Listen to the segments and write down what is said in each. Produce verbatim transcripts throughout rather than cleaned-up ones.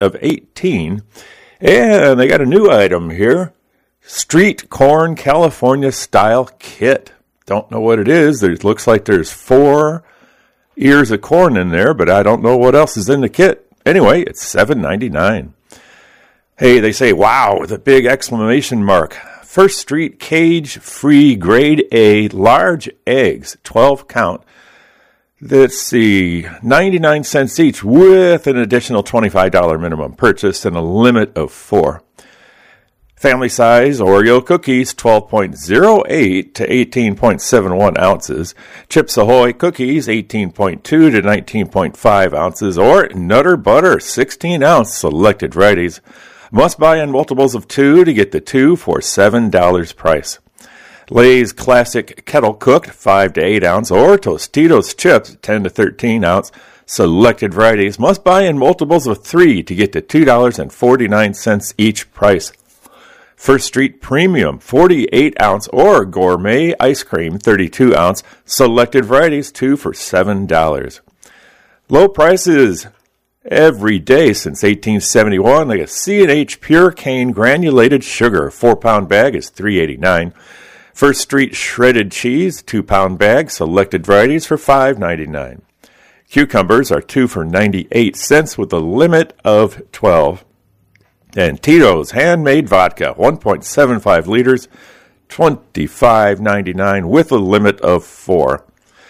of eighteen. And they got a new item here. Street Corn California Style Kit. Don't know what it is. It looks like there's four ears of corn in there, but I don't know what else is in the kit. Anyway, it's seven ninety-nine. Hey, they say, wow, with a big exclamation mark. First Street cage-free grade A large eggs, twelve count. Let's see, ninety-nine cents each with an additional twenty-five dollars minimum purchase and a limit of four. Family size Oreo cookies, twelve point oh eight to eighteen point seven one ounces. Chips Ahoy cookies, eighteen point two to nineteen point five ounces. Or Nutter Butter, sixteen ounce selected varieties. Must buy in multiples of two to get the two for seven dollars price. Lay's Classic Kettle Cooked, five to eight ounce, or Tostitos Chips, ten to thirteen ounce. Selected varieties must buy in multiples of three to get to two dollars and forty-nine cents each price. First Street Premium, forty-eight ounce, or Gourmet Ice Cream, thirty-two ounce. Selected varieties, two for seven dollars. Low prices every day since eighteen seventy-one. Like a C and H Pure Cane Granulated Sugar, four pound bag is three eighty-nine. First Street Shredded Cheese, two pound bag, selected varieties for five ninety-nine. Cucumbers are two for ninety-eight cents with a limit of twelve. And Tito's Handmade Vodka, one point seven five liters, twenty-five ninety-nine with a limit of four.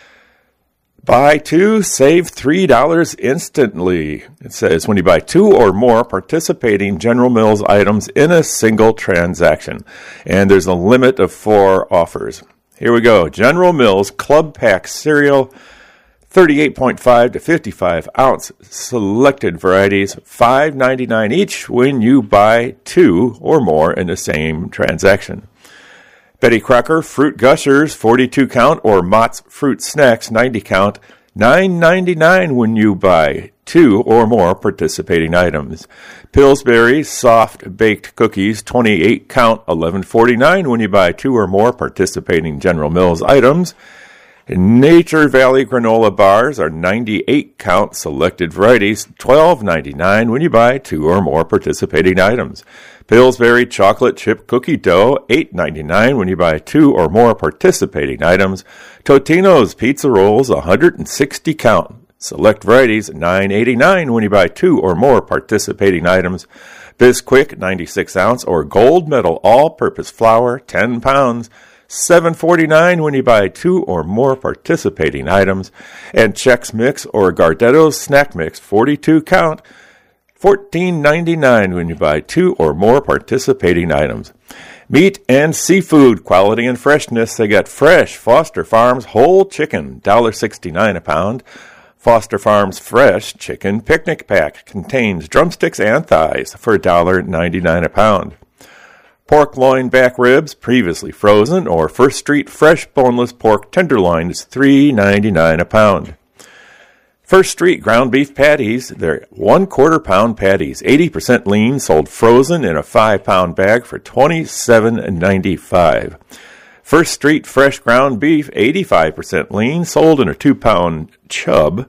Buy two, save three dollars instantly. It says when you buy two or more participating General Mills items in a single transaction. And there's a limit of four offers. Here we go. General Mills Club Pack Cereal, thirty-eight point five to fifty-five ounce selected varieties, five ninety-nine each when you buy two or more in the same transaction. Betty Crocker Fruit Gushers, forty-two count, or Mott's Fruit Snacks, ninety count, nine ninety-nine when you buy two or more participating items. Pillsbury Soft Baked Cookies, twenty-eight count, eleven forty-nine when you buy two or more participating General Mills items. Nature Valley Granola Bars are ninety-eight count selected varieties, twelve ninety-nine when you buy two or more participating items. Pillsbury Chocolate Chip Cookie Dough, eight ninety-nine when you buy two or more participating items. Totino's Pizza Rolls, one hundred sixty count. Select varieties, nine eighty-nine when you buy two or more participating items. Bisquick, ninety-six ounce, or Gold Medal All-Purpose Flour, ten pounds. seven forty-nine when you buy two or more participating items. And Chex Mix or Gardetto's Snack Mix, forty-two count, fourteen ninety-nine when you buy two or more participating items. Meat and seafood, quality and freshness. They got fresh Foster Farms whole chicken, one dollar sixty-nine a pound. Foster Farms Fresh Chicken Picnic Pack contains drumsticks and thighs for one dollar ninety-nine a pound. Pork loin back ribs, previously frozen, or First Street Fresh Boneless Pork Tenderloin is three ninety-nine a pound. First Street ground beef patties, they're one quarter pound patties, eighty percent lean, sold frozen in a five pound bag for twenty-seven ninety-five. First Street fresh ground beef, eighty-five percent lean, sold in a two pound chub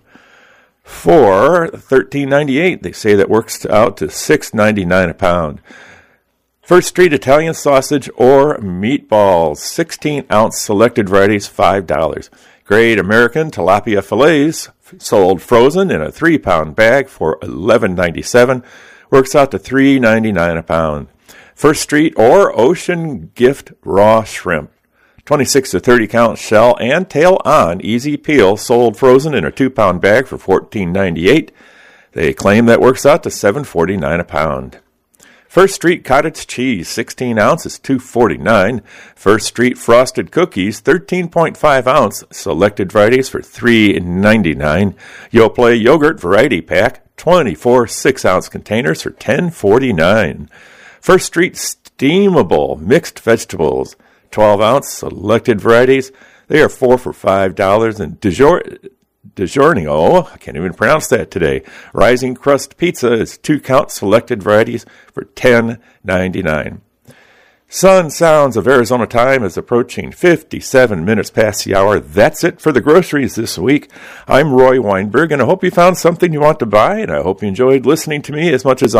for thirteen ninety-eight. They say that works out to six ninety-nine a pound. First Street Italian sausage or meatballs, sixteen ounce selected varieties, five dollars. Great American tilapia fillets, sold frozen in a three pound bag for eleven ninety-seven, works out to three ninety-nine a pound. First Street or Ocean Gift raw shrimp, twenty-six to thirty count shell and tail on, easy peel, sold frozen in a two pound bag for fourteen ninety-eight. They claim that works out to seven forty-nine a pound. First Street cottage cheese, sixteen ounces, two forty-nine. First Street frosted cookies, thirteen point five ounce, selected varieties for three ninety-nine. Yoplait yogurt variety pack, twenty-four six ounce containers for ten forty-nine. First Street steamable mixed vegetables, twelve ounce, selected varieties. They are four for five dollars. And DiGiorno, DiGiorno, I can't even pronounce that today. Rising Crust Pizza is two count selected varieties for ten ninety-nine. Sun Sounds of Arizona time is approaching fifty-seven minutes past the hour. That's it for the groceries this week. I'm Roy Weinberg, and I hope you found something you want to buy, and I hope you enjoyed listening to me as much as I